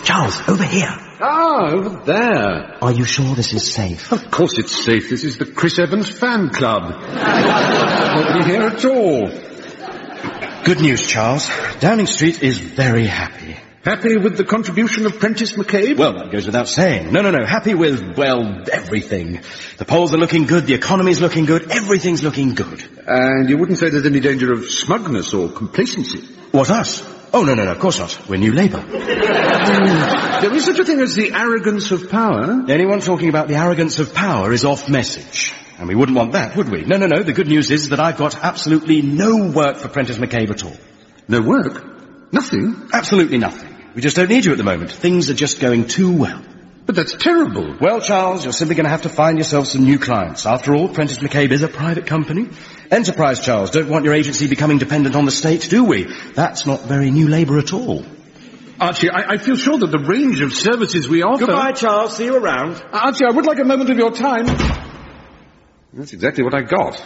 Charles, over here. Ah, over there. Are you sure this is safe? Of course it's safe. This is the Chris Evans fan club. Nobody here at all. Good news, Charles. Downing Street is very happy. Happy with the contribution of Prentice McCabe? Well, that goes without saying. No. Happy with, well, everything. The polls are looking good, the economy's looking good, everything's looking good. And you wouldn't say there's any danger of smugness or complacency? What, us? Oh, no, of course not. We're New Labour. There is such a thing as the arrogance of power. Anyone talking about the arrogance of power is off message. And we wouldn't want that, would we? No. The good news is that I've got absolutely no work for Prentice McCabe at all. No work? Nothing? Absolutely nothing. We just don't need you at the moment. Things are just going too well. But that's terrible. Well, Charles, you're simply going to have to find yourself some new clients. After all, Prentice McCabe is a private company. Enterprise, Charles. Don't want your agency becoming dependent on the state, do we? That's not very New Labour at all. Archie, I feel sure that the range of services we offer... Goodbye, Charles. See you around. Archie, I would like a moment of your time. That's exactly what I got.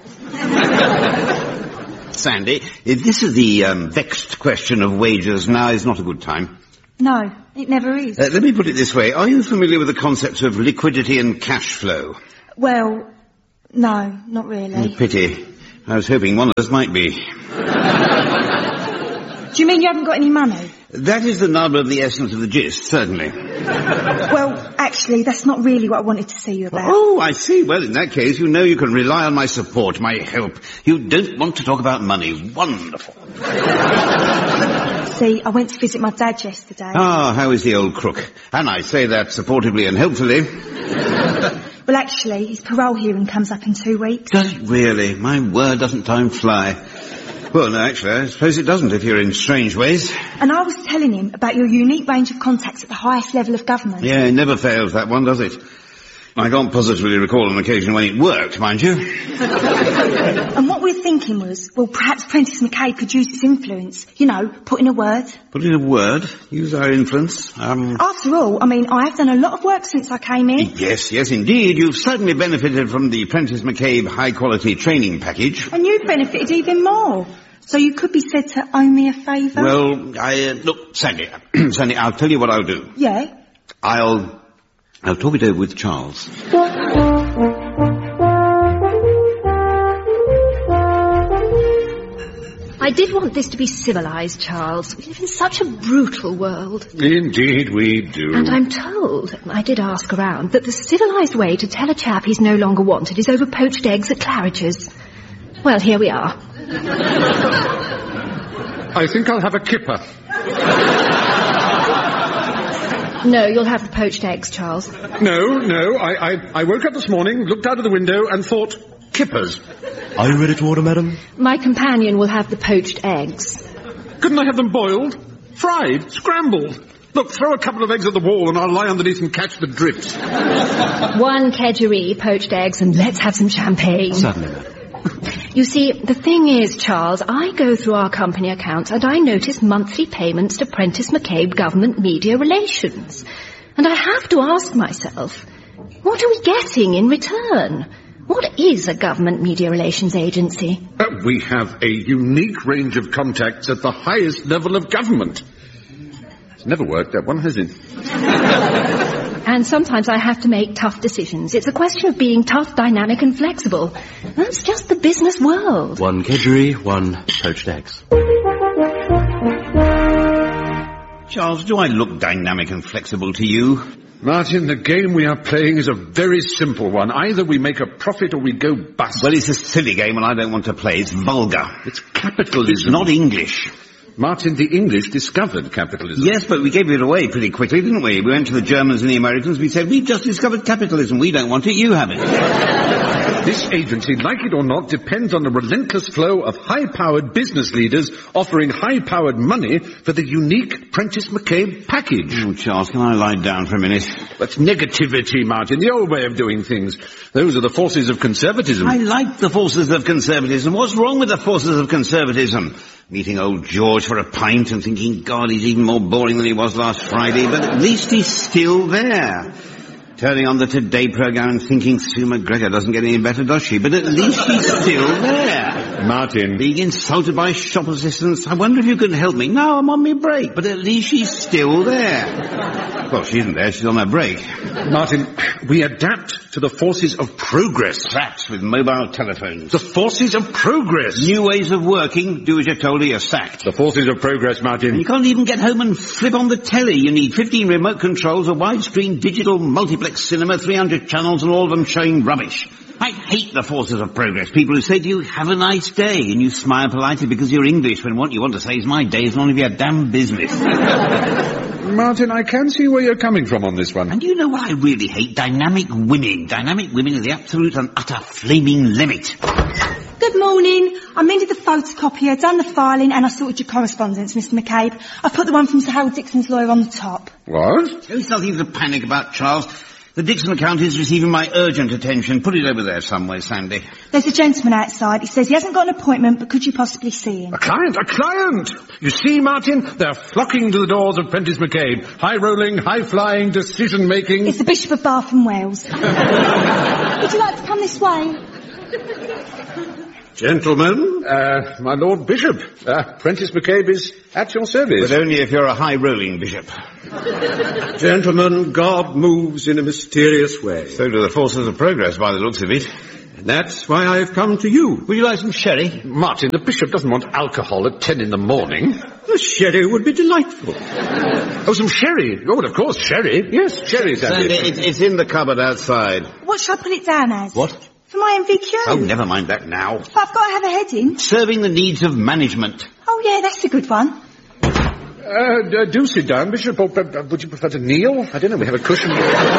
Sandy, this is the vexed question of wages. Now is not a good time. No, it never is. Let me put it this way. Are you familiar with the concepts of liquidity and cash flow? Well, no, not really. Pity. I was hoping one of us might be. Do you mean you haven't got any money? That is the nub of the essence of the gist, certainly. Well, actually, that's not really what I wanted to see you about. Oh, I see. Well, in that case, you know you can rely on my support, my help. You don't want to talk about money. Wonderful. See, I went to visit my dad yesterday. Ah, how is the old crook? And I say that supportively and helpfully. Well, actually, his parole hearing comes up in 2 weeks. Does it really? My word, doesn't time fly? Well, no, actually, I suppose it doesn't if you're in strange ways. And I was telling him about your unique range of contacts at the highest level of government. Yeah, it never fails, that one, does it? I can't positively recall an occasion when it worked, mind you. And what we're thinking was, well, perhaps Prentice McCabe could use his influence. You know, put in a word. Put in a word? Use our influence? After all, I mean, I have done a lot of work since I came in. Yes, indeed. You've certainly benefited from the Prentice McCabe high-quality training package. And you've benefited even more. So you could be said to owe me a favour. Well, look, Sandy, I'll tell you what I'll do. Yeah? I'll talk it over with Charles. I did want this to be civilised, Charles. We live in such a brutal world. Indeed we do. And I'm told, I did ask around, that the civilised way to tell a chap he's no longer wanted is over poached eggs at Claridge's. Well, here we are. I think I'll have a kipper. No, you'll have the poached eggs, Charles. No, I woke up this morning, looked out of the window and thought, kippers. Are you ready to order, madam? My companion will have the poached eggs. Couldn't I have them boiled? Fried? Scrambled? Look, throw a couple of eggs at the wall and I'll lie underneath and catch the drips. 1 kedgeree poached eggs and let's have some champagne. Certainly, madam. You see, the thing is, Charles, I go through our company accounts and I notice monthly payments to Prentice McCabe Government Media Relations. And I have to ask myself, what are we getting in return? What is a government media relations agency? We have a unique range of contacts at the highest level of government. It's never worked, that one, has it? And sometimes I have to make tough decisions. It's a question of being tough, dynamic and flexible. That's just the business world. 1 kedgeree, 1 poached eggs. Charles, do I look dynamic and flexible to you? Martin, the game we are playing is a very simple one. Either we make a profit or we go bust. Well, it's a silly game and I don't want to play. It's vulgar. It's capitalism. It's not English. Martin, the English discovered capitalism. Yes, but we gave it away pretty quickly, didn't we? We went to the Germans and the Americans. We said, we've just discovered capitalism. We don't want it. You have it. This agency, like it or not, depends on the relentless flow of high-powered business leaders offering high-powered money for the unique Prentice McCabe package. Oh, Charles, can I lie down for a minute? That's negativity, Martin, the old way of doing things. Those are the forces of conservatism. I like the forces of conservatism. What's wrong with the forces of conservatism? Meeting old George for a pint and thinking, God, he's even more boring than he was last Friday, but at least he's still there. Turning on the Today programme and thinking Sue McGregor doesn't get any better, does she? But at least she's still there. Martin. Being insulted by shop assistants. I wonder if you can help me. No, I'm on my break, but at least she's still there. Well, she isn't there. She's on her break. Martin, we adapt to the forces of progress. Traps with mobile telephones. The forces of progress. New ways of working. Do as you're told or you're sacked. The forces of progress, Martin. You can't even get home and flip on the telly. You need 15 remote controls, a widescreen digital multiplex cinema, 300 channels, and all of them showing rubbish. I hate the forces of progress. People who say to you, have a nice day, and you smile politely because you're English when what you want to say is my day is none of your damn business. Martin, I can see where you're coming from on this one. And you know what I really hate? Dynamic women. Dynamic women are the absolute and utter flaming limit. Good morning. I mended the photocopier, done the filing, and I sorted your correspondence, Mr. McCabe. I put the one from Sir Harold Dixon's lawyer on the top. What? There's nothing to panic about, Charles. The Dixon account is receiving my urgent attention. Put it over there somewhere, Sandy. There's a gentleman outside. He says he hasn't got an appointment, but could you possibly see him? A client! You see, Martin, they're flocking to the doors of Prentice McCabe. High-rolling, high-flying, decision-making. It's the Bishop of Bath and Wells. Would you like to come this way? Gentlemen, my Lord Bishop, Prentice McCabe is at your service. But only if you're a high-rolling bishop. Gentlemen, God moves in a mysterious way. So do the forces of progress, by the looks of it. And that's why I've come to you. Would you like some sherry? Martin, the bishop doesn't want alcohol at 10 in the morning. The sherry would be delightful. Oh, some sherry. Oh, well, of course, sherry. Yes, sherry, Sandy. It's in the cupboard outside. What shall I put it down as? What? For my MVQ. Oh, never mind that now. But I've got to have a heading. Serving the needs of management. Oh, yeah, that's a good one. Do sit down, Bishop, or would you prefer to kneel? I don't know, we have a cushion.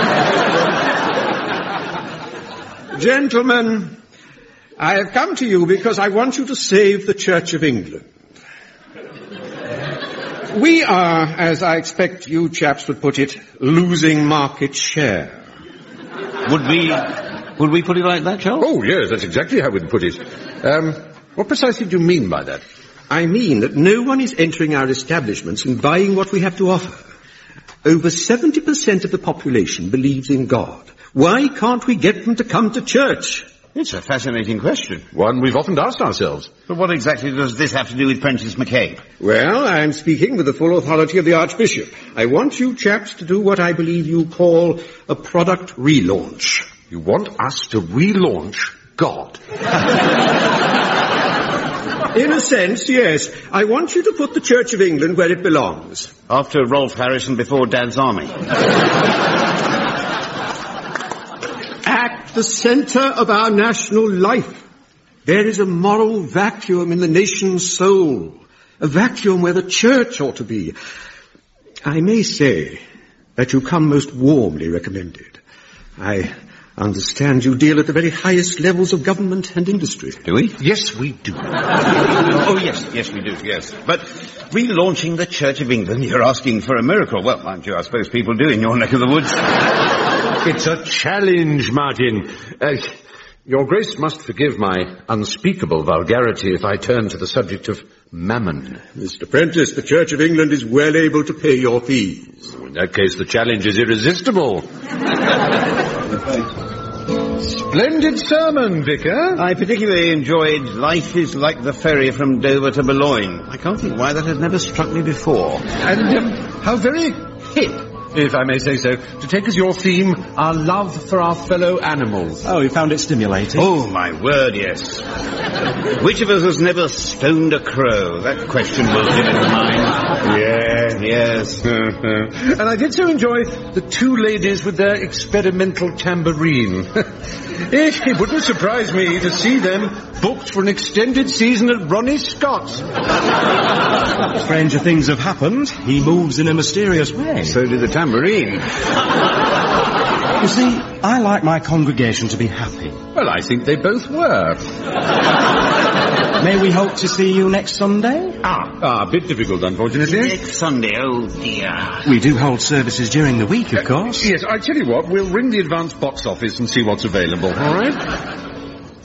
Gentlemen, I have come to you because I want you to save the Church of England. We are, as I expect you chaps would put it, losing market share. Would we put it like that, Charles? Oh, yes, that's exactly how we'd put it. What precisely do you mean by that? I mean that no one is entering our establishments and buying what we have to offer. Over 70% of the population believes in God. Why can't we get them to come to church? It's a fascinating question. One we've often asked ourselves. But what exactly does this have to do with Prentice McCabe? Well, I'm speaking with the full authority of the Archbishop. I want you chaps to do what I believe you call a product relaunch. You want us to relaunch God? In a sense, yes. I want you to put the Church of England where it belongs. After Rolf Harrison before Dad's Army. At the centre of our national life, there is a moral vacuum in the nation's soul. A vacuum where the Church ought to be. I may say that you come most warmly recommended. I understand you deal at the very highest levels of government and industry. Do we? Yes, we do. Oh, yes, we do, yes. But relaunching the Church of England, you're asking for a miracle. Well, mind you, I suppose people do in your neck of the woods. It's a challenge, Martin. Your Grace must forgive my unspeakable vulgarity if I turn to the subject of mammon. Mr. Prentice, the Church of England is well able to pay your fees. In that case, the challenge is irresistible. Splendid sermon, Vicar. I particularly enjoyed Life is Like the Ferry from Dover to Boulogne. I can't think why that has never struck me before. And how very hip, if I may say so, to take as your theme our love for our fellow animals. Oh, you found it stimulating? Oh, my word, yes. Which of us has never stoned a crow? That question will give in mind. Yes. And I did so enjoy the two ladies with their experimental tambourine. It wouldn't surprise me to see them booked for an extended season at Ronnie Scott's. Stranger things have happened. He moves in a mysterious way. So did the tambourine. You see, I like my congregation to be happy. Well, I think they both were. May we hope to see you next Sunday? A bit difficult, unfortunately. Next Sunday, oh dear. We do hold services during the week, of course. Yes, I tell you what, we'll ring the advance box office and see what's available, all right?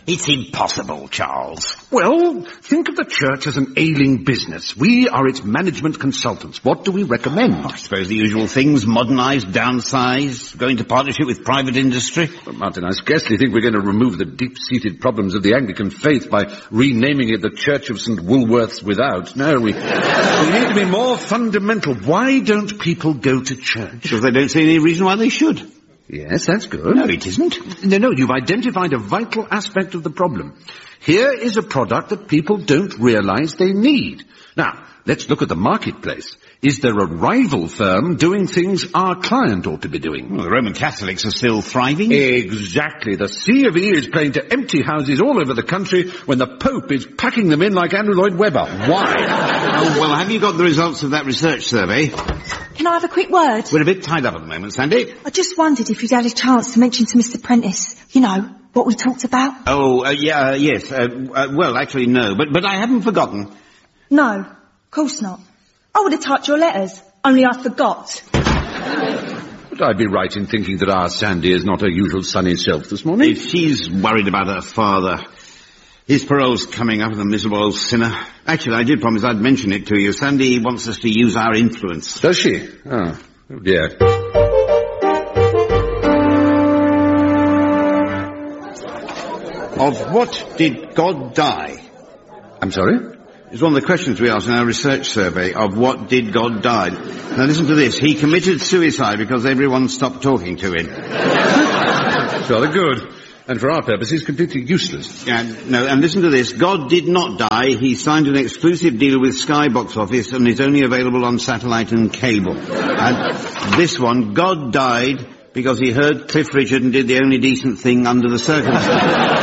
It's impossible, Charles. Well, think of the church as an ailing business. We are its management consultants. What do we recommend? I suppose the usual things: modernise, downsize, go into partnership with private industry. Well, Martin, I scarcely think we're going to remove the deep-seated problems of the Anglican faith by renaming it the Church of St. Woolworths Without. No, we need to be more fundamental. Why don't people go to church? Because they don't see any reason why they should. Yes, that's good. No, it isn't. No, you've identified a vital aspect of the problem. Here is a product that people don't realize they need. Now, let's look at the marketplace. Is there a rival firm doing things our client ought to be doing? Well, the Roman Catholics are still thriving. Exactly. The C of E is playing to empty houses all over the country when the Pope is packing them in like Andrew Lloyd Webber. Why? Oh, well, have you got the results of that research survey? Can I have a quick word? We're a bit tied up at the moment, Sandy. I just wondered if you'd had a chance to mention to Mr. Prentice, you know, what we talked about. Oh, yes. Well, actually, no. But I haven't forgotten. No, of course not. I would have typed your letters, only I forgot. Would I be right in thinking that our Sandy is not her usual sunny self this morning? If she's worried about her father, his parole's coming up, the miserable old sinner. Actually, I did promise I'd mention it to you. Sandy wants us to use our influence. Does she? Oh dear. Of what did God die? I'm sorry? It's one of the questions we asked in our research survey. Of what did God die? Now listen to this. He committed suicide because everyone stopped talking to him. It's rather good. And for our purposes, completely useless. And listen to this. God did not die. He signed an exclusive deal with Sky Box Office and is only available on satellite and cable. And this one, God died because he heard Cliff Richard and did the only decent thing under the circumstances.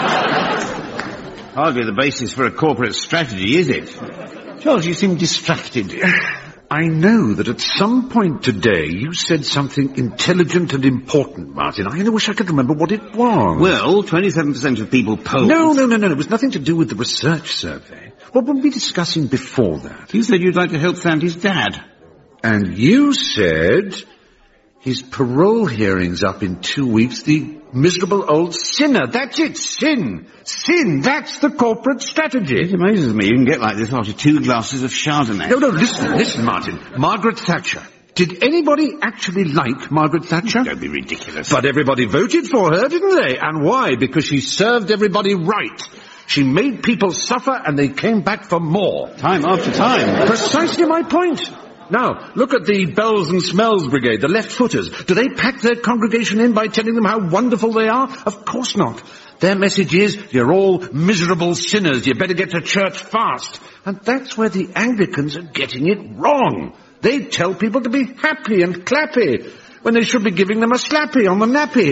Hardly the basis for a corporate strategy, is it? Charles, you seem distracted. I know that at some point today you said something intelligent and important, Martin. I only wish I could remember what it was. Well, 27% of people polled. No. It was nothing to do with the research survey. What were we discussing before that? You said you'd like to help Sandy's dad. And you said his parole hearing's up in 2 weeks. The miserable old sinner. That's it. Sin. That's the corporate strategy. It amazes me you can get like this after 2 glasses of Chardonnay. No, listen, Martin. Margaret Thatcher. Did anybody actually like Margaret Thatcher? Don't be ridiculous. But everybody voted for her, didn't they? And why? Because she served everybody right. She made people suffer and they came back for more. Time after time. Precisely my point. Now, look at the Bells and Smells Brigade, the left-footers. Do they pack their congregation in by telling them how wonderful they are? Of course not. Their message is, you're all miserable sinners, you better get to church fast. And that's where the Anglicans are getting it wrong. They tell people to be happy and clappy, when they should be giving them a slappy on the nappy.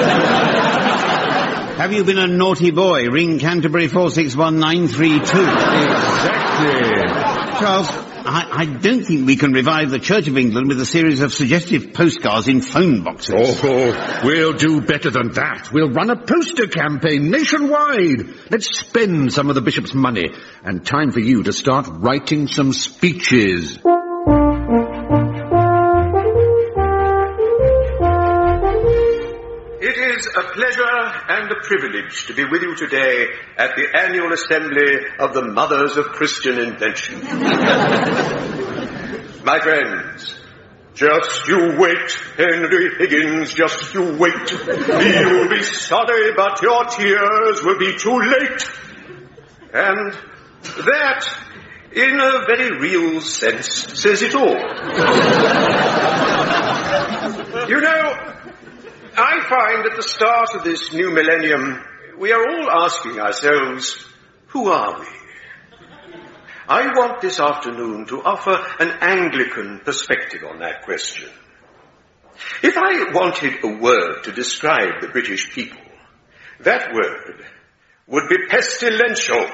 Have you been a naughty boy? Ring Canterbury 461932. Exactly. Charles, I don't think we can revive the Church of England with a series of suggestive postcards in phone boxes. Oh, we'll do better than that. We'll run a poster campaign nationwide. Let's spend some of the bishop's money. And time for you to start writing some speeches. It is a pleasure and a privilege to be with you today at the annual assembly of the Mothers of Christian Invention. My friends, just you wait, Henry Higgins, just you wait. You'll be sorry, but your tears will be too late. And that, in a very real sense, says it all. You know, I find at the start of this new millennium, we are all asking ourselves, who are we? I want this afternoon to offer an Anglican perspective on that question. If I wanted a word to describe the British people, that word would be pestilential.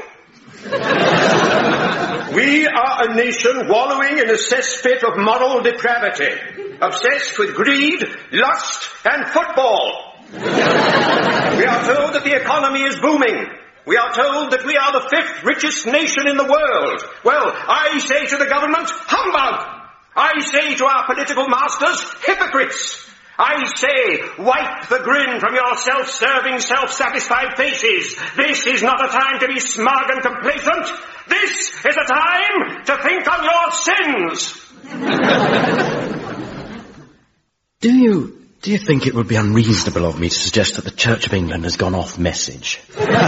We are a nation wallowing in a cesspit of moral depravity, obsessed with greed, lust, and football. We are told that the economy is booming. We are told that we are the 5th richest nation in the world. Well, I say to the government, humbug! I say to our political masters, hypocrites! I say, wipe the grin from your self-serving, self-satisfied faces. This is not a time to be smug and complacent. This is a time to think on your sins. Do you think it would be unreasonable of me to suggest that the Church of England has gone off message?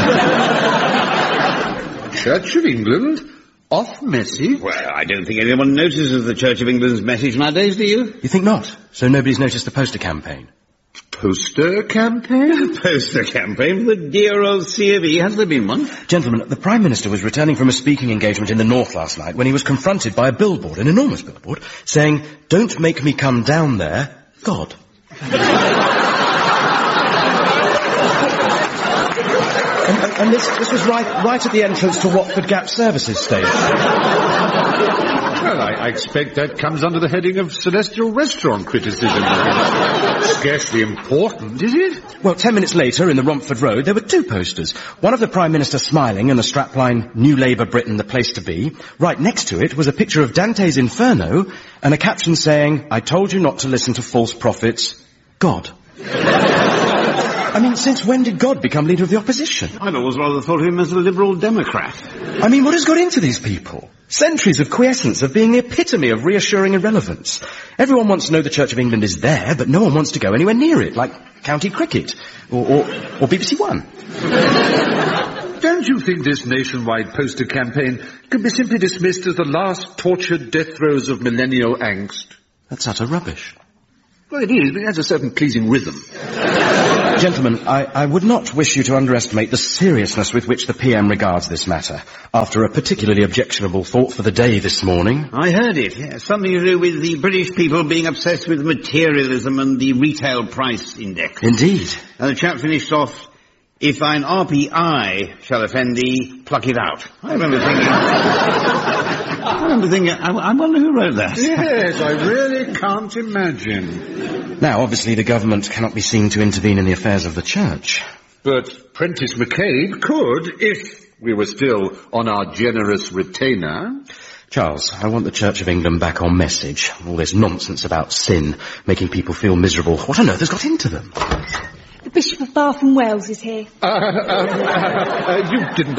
Church of England? Off message? Well, I don't think anyone notices the Church of England's message nowadays, do you? You think not? So nobody's noticed the poster campaign? Poster campaign? Poster campaign for the dear old C of E. Has there been one? Gentlemen, the Prime Minister was returning from a speaking engagement in the North last night when he was confronted by a billboard, an enormous billboard, saying, "Don't make me come down there, God." And this was right at the entrance to Watford Gap Services station. Well, I expect that comes under the heading of celestial restaurant criticism. Scarcely important, is it? Well, 10 minutes later, in the Romford Road, there were two posters. One of the Prime Minister smiling and the strapline, "New Labour Britain, the place to be." Right next to it was a picture of Dante's Inferno and a caption saying, "I told you not to listen to false prophets, God." I mean, since when did God become leader of the opposition? I'd always rather thought of him as a Liberal Democrat. I mean, what has got into these people? Centuries of quiescence, of being the epitome of reassuring irrelevance. Everyone wants to know the Church of England is there, but no one wants to go anywhere near it, like county cricket or BBC One. Don't you think this nationwide poster campaign could be simply dismissed as the last tortured death throes of millennial angst? That's utter rubbish. Well, it is, but it has a certain pleasing rhythm. Gentlemen, I would not wish you to underestimate the seriousness with which the PM regards this matter, after a particularly objectionable thought for the day this morning. I heard it. Yeah, something to do with the British people being obsessed with materialism and the retail price index. Indeed. And the chap finished off, "If thine RPI shall offend thee, pluck it out." I remember thinking, I wonder who wrote that. Yes, I really can't imagine. Now, obviously, the government cannot be seen to intervene in the affairs of the Church. But Prentice McCabe could, if we were still on our generous retainer. Charles, I want the Church of England back on message. All this nonsense about sin, making people feel miserable. What on earth has got into them? The Bishop of Bath and Wells is here. You didn't